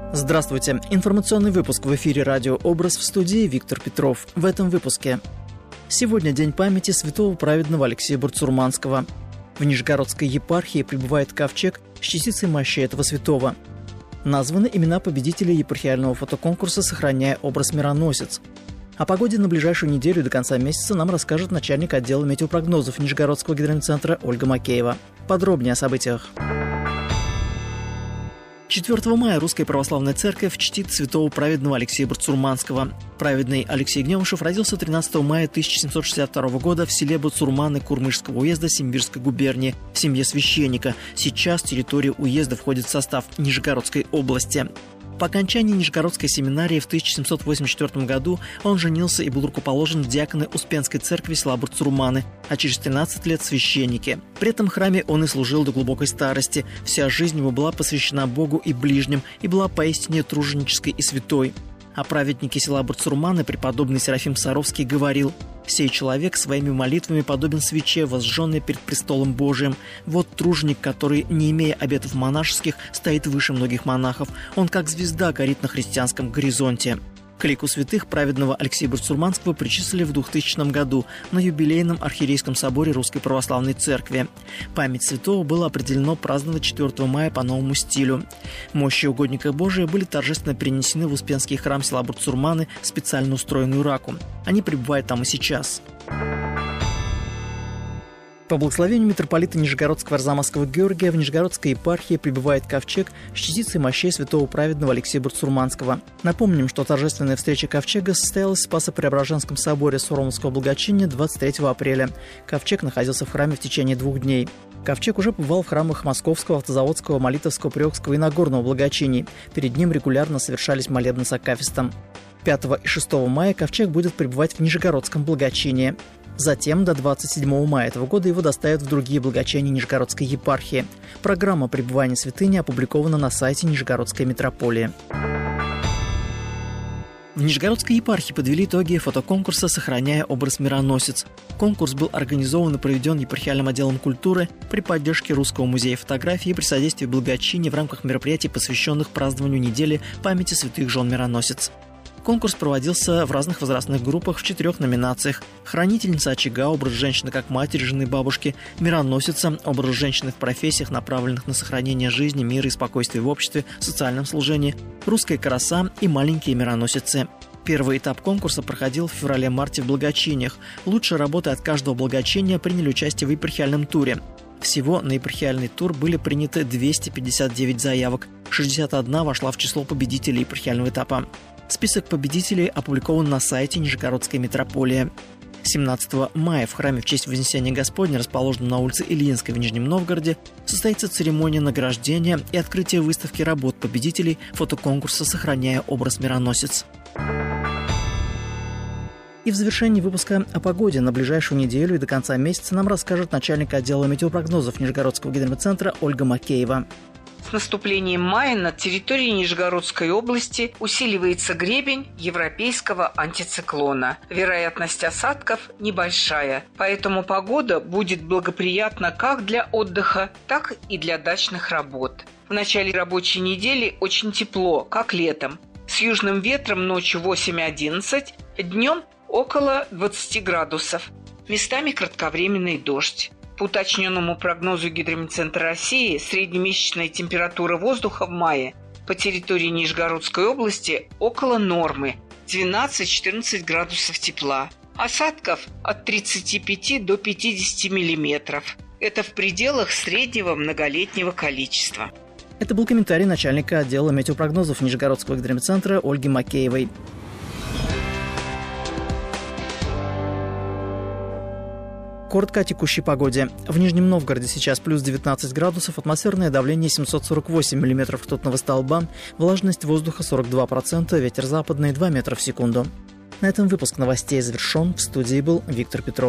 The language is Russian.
Здравствуйте. Информационный выпуск в эфире радио «Образ», в студии Виктор Петров. В этом выпуске. Сегодня день памяти святого праведного Алексея Бурцурманского. В Нижегородской епархии прибывает ковчег с частицей мощи этого святого. Названы имена победителей епархиального фотоконкурса «Сохраняя образ мироносец». О погоде на ближайшую неделю до конца месяца нам расскажет начальник отдела метеопрогнозов Нижегородского гидрометцентра Ольга Макеева. Подробнее о событиях. 4 мая Русская Православная Церковь чтит святого праведного Алексея Бурцурманского. Праведный Алексей Гнемышев родился 13 мая 1762 года в селе Буцурманы Курмышского уезда Симбирской губернии в семье священника. Сейчас территория уезда входит в состав Нижегородской области. По окончании Нижегородской семинарии в 1784 году он женился и был рукоположен в диаконы Успенской церкви села Бурцурманы, а через 13 лет священники. При этом храме он и служил до глубокой старости. Вся жизнь его была посвящена Богу и ближним, и была поистине труженической и святой. О праведнике села Бурцурманы преподобный Серафим Саровский говорил: «Сей человек своими молитвами подобен свече, возжженной перед престолом Божиим. Вот труженик, который, не имея обетов монашеских, стоит выше многих монахов. Он, как звезда, горит на христианском горизонте». К лику святых праведного Алексея Бурцурманского причислили в 2000 году на юбилейном архиерейском соборе Русской Православной Церкви. Память святого было определено праздновать 4 мая по новому стилю. Мощи угодника Божия были торжественно перенесены в Успенский храм села Бурцурманы в специально устроенную раку. Они пребывают там и сейчас. По благословению митрополита Нижегородского Арзамасского Георгия в Нижегородской епархии прибывает ковчег с частицей мощей святого праведного Алексея Бурцурманского. Напомним, что торжественная встреча ковчега состоялась в Спасо-Преображенском соборе Суромского благочиния 23 апреля. Ковчег находился в храме в течение 2 дней. Ковчег уже побывал в храмах Московского, Автозаводского, Молитовского, Приокского и Нагорного благочиний. Перед ним регулярно совершались молебны с акафистом. 5 и 6 мая ковчег будет пребывать в Нижегородском благочинии. Затем до 27 мая этого года его доставят в другие благочиния Нижегородской епархии. Программа пребывания святыни опубликована на сайте Нижегородской митрополии. В Нижегородской епархии подвели итоги фотоконкурса «Сохраняя образ мироносец». Конкурс был организован и проведен епархиальным отделом культуры при поддержке Русского музея фотографии и при содействии благочиния в рамках мероприятий, посвященных празднованию недели памяти святых жен мироносец. Конкурс проводился в разных возрастных группах в 4 номинациях: хранительница очага, образ женщины как матери, жены, бабушки; мироносица, образ женщины в профессиях, направленных на сохранение жизни, мира и спокойствия в обществе, социальном служении; русская краса и маленькие мироносицы. Первый этап конкурса проходил в феврале-марте в благочиниях. Лучшие работы от каждого благочиния приняли участие в епархиальном туре. Всего на епархиальный тур были приняты 259 заявок, 61 вошла в число победителей епархиального этапа. Список победителей опубликован на сайте Нижегородской митрополии. 17 мая в храме в честь Вознесения Господня, расположенном на улице Ильинской в Нижнем Новгороде, состоится церемония награждения и открытие выставки работ победителей фотоконкурса «Сохраняя образ мироносец». И в завершении выпуска о погоде на ближайшую неделю и до конца месяца нам расскажет начальник отдела метеопрогнозов Нижегородского гидрометцентра Ольга Макеева. С наступлением мая над территорией Нижегородской области усиливается гребень европейского антициклона. Вероятность осадков небольшая, поэтому погода будет благоприятна как для отдыха, так и для дачных работ. В начале рабочей недели очень тепло, как летом. С южным ветром ночью 8-11, днем около 20 градусов. Местами кратковременный дождь. По уточненному прогнозу Гидрометцентра России, среднемесячная температура воздуха в мае по территории Нижегородской области около нормы – 12-14 градусов тепла. Осадков от 35 до 50 миллиметров. Это в пределах среднего многолетнего количества. Это был комментарий начальника отдела метеопрогнозов Нижегородского гидрометцентра Ольги Макеевой. Коротко о текущей погоде. В Нижнем Новгороде сейчас плюс 19 градусов, атмосферное давление 748 миллиметров ртутного столба, влажность воздуха 42%, ветер западный 2 метра в секунду. На этом выпуск новостей завершен. В студии был Виктор Петров.